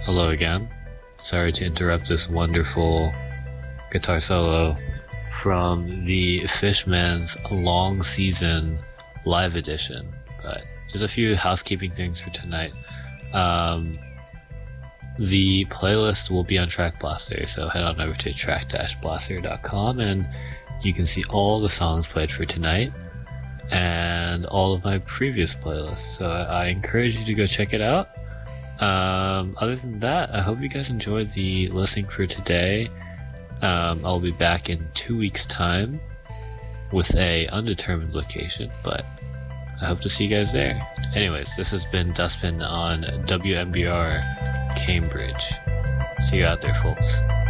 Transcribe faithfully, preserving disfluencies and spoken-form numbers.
Hello again. Sorry to interrupt this wonderful guitar solo from the Fishman's Long Season Live Edition, but just a few housekeeping things for tonight. Um, the playlist will be on Track Blaster, so head on over to track dash blaster dot com and you can see all the songs played for tonight and all of my previous playlists, so I encourage you to go check it out. Um, other than that, I hope you guys enjoyed the listening for today. Um, I'll be back in two weeks' time with a undetermined location, but I hope to see you guys there. Anyways, this has been Dustbin on W M B R Cambridge. See you out there, folks.